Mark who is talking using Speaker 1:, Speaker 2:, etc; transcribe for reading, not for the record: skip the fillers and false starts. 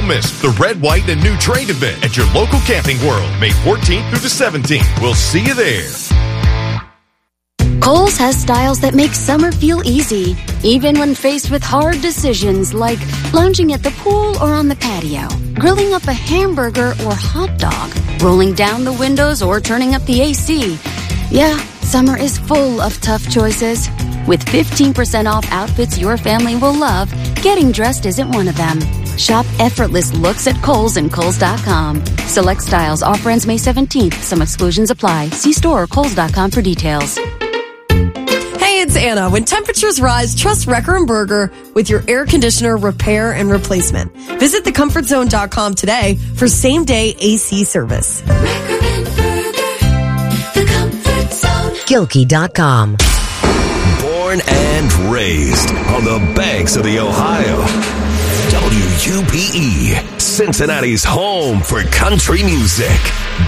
Speaker 1: miss the Red, White, and New Trade event at your local Camping World, May 14th through the 17th. We'll see you there.
Speaker 2: Kohl's has styles that make summer feel easy, even when faced with hard decisions like lounging at the pool or on the patio, grilling up a hamburger or hot dog, rolling down the windows or turning up the AC. Yeah, summer is full of tough choices. With 15% off outfits your family will love, getting dressed isn't one of them. Shop effortless looks at Kohl's and Kohl's.com. Select styles. Offer ends May 17th. Some exclusions apply. See store or Kohl's.com for details.
Speaker 3: Hey, it's Anna. When temperatures rise, trust Wrecker & Berger with your air conditioner repair and replacement. Visit thecomfortzone.com today for same-day AC service.
Speaker 4: Gilkey.com.
Speaker 5: Born and raised on the banks of the Ohio. WUPE, Cincinnati's home for country music.